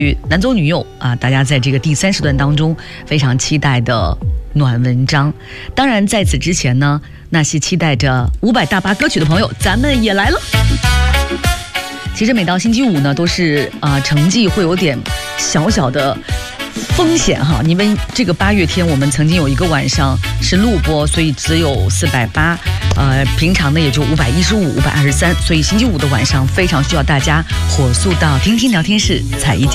男左女右啊，大家在这个第3时段当中非常期待的暖文章。当然在此之前呢，那些期待着500大巴歌曲的朋友，咱们也来了。其实每到星期五呢，都是成绩会有点小小的风险哈，因为这个8月天我们曾经有一个晚上是录播，所以只有480，平常呢也就515、523，所以星期五的晚上非常需要大家火速到听听聊天室踩一脚。